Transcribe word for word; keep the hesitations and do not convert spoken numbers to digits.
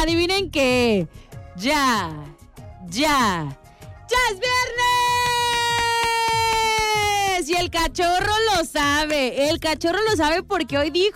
adivinen qué. Ya, ya, ya es viernes. Y el cachorro lo sabe. El cachorro lo sabe porque hoy dijo